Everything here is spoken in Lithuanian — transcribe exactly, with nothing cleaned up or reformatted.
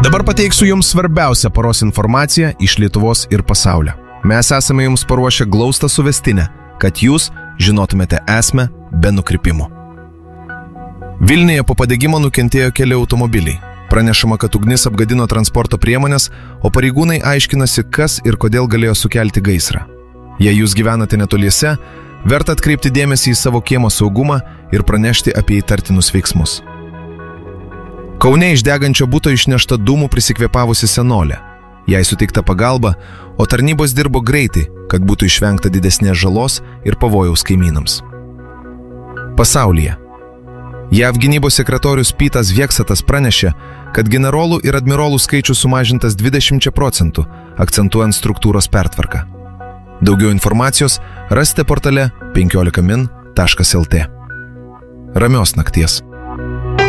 Dabar pateiksiu jums svarbiausią paros informaciją iš Lietuvos ir pasaulio. Mes esame jums paruošę glaustą suvestinę, kad jūs žinotumėte esmę be nukrypimų. Vilniuje po padegimo nukentėjo keli automobiliai. Pranešama, kad ugnis apgadino transporto priemonės, o pareigūnai aiškinasi, kas ir kodėl galėjo sukelti gaisrą. Jei jūs gyvenate netoliese, verta atkreipti dėmesį į savo kiemo saugumą ir pranešti apie įtartinus veiksmus. Kaune iš degančio buto išnešta dūmų prisikvėpavusi senolė. Jai suteikta pagalba, o tarnybos dirbo greitai, kad būtų išvengta didesnės žalos ir pavojaus kaimynams. Pasaulyje. J A V gynybos sekretorius Pytas Veksatas pranešė, kad generolų ir admirolų skaičius sumažintas dvidešimčia procentų, akcentuojant struktūros pertvarką. Daugiau informacijos rasite portale penkiolika min taškas el tė. Ramios nakties.